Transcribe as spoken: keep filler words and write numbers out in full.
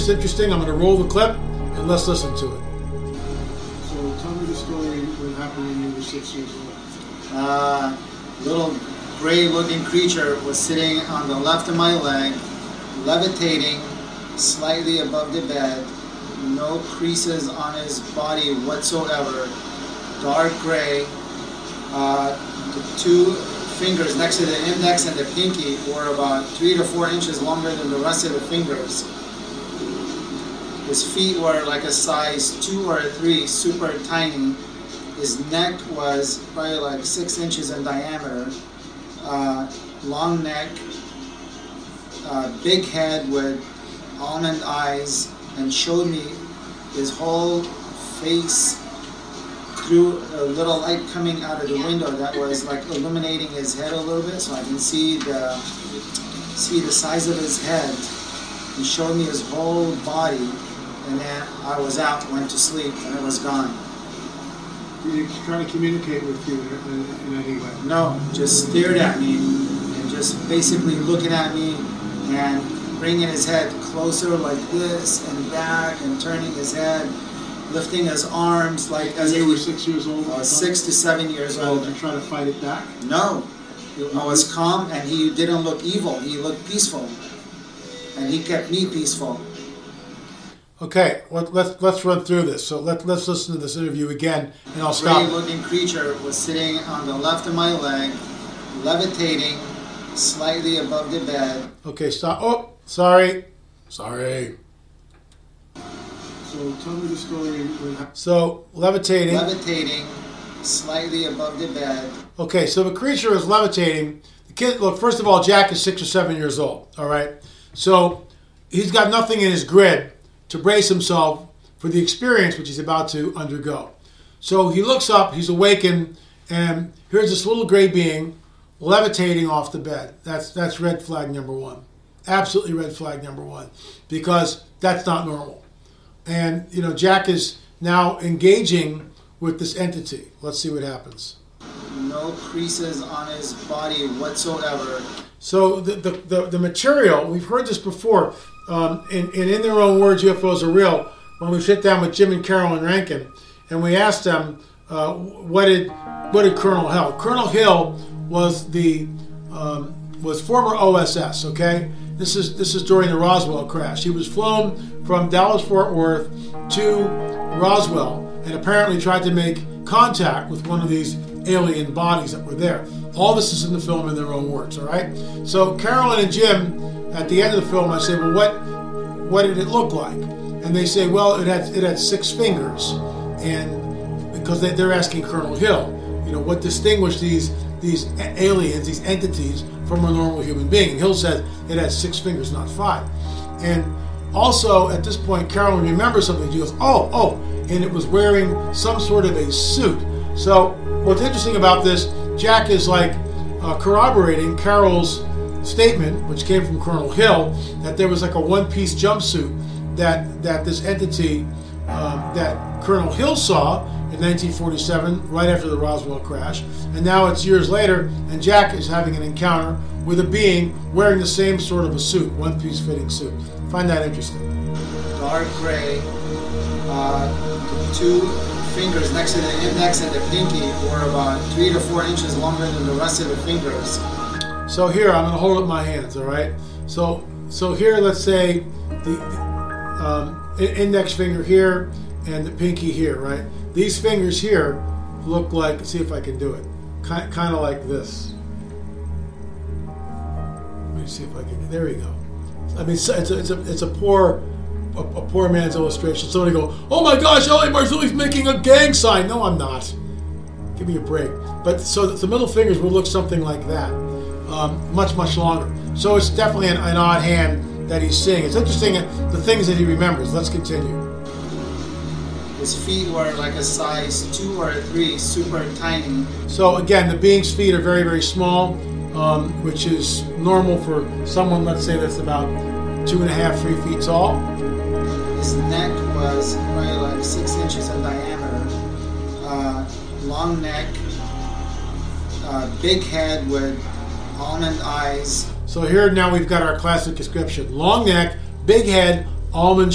It's interesting. I'm going to roll the clip and let's listen to it. So tell me the story what happened when you were six years old. Uh, little gray-looking creature was sitting on the left of my leg, levitating slightly above the bed, no creases on his body whatsoever, dark gray. Uh, the two fingers next to the index and the pinky were about three to four inches longer than the rest of the fingers. His feet were like a size two or three, super tiny. His neck was probably like six inches in diameter. Uh, long neck, uh, big head with almond eyes, and showed me his whole face through a little light coming out of the window that was like illuminating his head a little bit, so I can see the see the size of his head. He showed me his whole body, and then I was out, went to sleep, and it was gone. Did he try to communicate with you in, in any way? No, just stared at me and just basically looking at me and bringing his head closer like this and back and turning his head, lifting his arms like as you if were he, six years old? I was six to seven years So old. did you try to fight it back? No, I was calm and he didn't look evil. He looked peaceful, and he kept me peaceful. Okay, let, let's let's run through this. So let let's listen to this interview again, and I'll stop. Gray-looking creature was sitting on the left of my leg, levitating slightly above the bed. Okay, stop. Oh, sorry, sorry. So tell me the story what happened. So levitating. Levitating slightly above the bed. Okay, so the creature is levitating. The kid. Look, first of all, Jack is six or seven years old. All right, so he's got nothing in his grid to brace himself for the experience which he's about to undergo. So he looks up, he's awakened, and here's this little gray being levitating off the bed. That's that's red flag number one. Absolutely red flag number one, because that's not normal. And, you know, Jack is now engaging with this entity. Let's see what happens. No creases on his body whatsoever. So the the, the, the material, we've heard this before, um, and, and in their own words, U F Os are real. When we sit down with Jim and Carolyn Rankin, and we asked them, uh, what did what did Colonel Hill? Colonel Hill was the um, was former O S S. Okay, this is this is during the Roswell crash. He was flown from Dallas Fort Worth to Roswell, and apparently tried to make contact with one of these alien bodies that were there. All this is in the film in their own words. All right. So Carolyn and Jim, at the end of the film, I say, well, what what did it look like? And they say, well, it had it had six fingers, and because they, they're asking Colonel Hill, you know, what distinguished these these aliens, these entities, from a normal human being? And Hill said it had six fingers, not five. And also at this point, Carolyn remembers something. She goes, oh, oh, and it was wearing some sort of a suit. So what's interesting about this, Jack is like uh, corroborating Carol's statement, which came from Colonel Hill, that there was like a one-piece jumpsuit that that this entity um, that Colonel Hill saw in nineteen forty-seven, right after the Roswell crash, and now it's years later, and Jack is having an encounter with a being wearing the same sort of a suit, one-piece fitting suit. Find that interesting. Dark gray. Uh, two fingers next to the index and the pinky were about three to four inches longer than the rest of the fingers. So here, I'm going to hold up my hands, all right? So so here, let's say the, the um, index finger here and the pinky here, right? These fingers here look like, let's see if I can do it, kind, kind of like this. Let me see if I can, there we go. I mean, it's a, it's a, it's a poor a, a poor man's illustration. Somebody go, oh my gosh, L A Marzulli's making a gang sign. No, I'm not. Give me a break. But so the middle fingers will look something like that. Um, much, much longer. So it's definitely an, an odd hand that he's seeing. It's interesting the things that he remembers. Let's continue. His feet were like a size two or three, super tiny. So again, the being's feet are very, very small, um, which is normal for someone, let's say, that's about two and a half, three feet tall. His neck was probably like six inches in diameter. Uh, long neck, uh, big head with almond eyes. So here now we've got our classic description. Long neck, big head, almond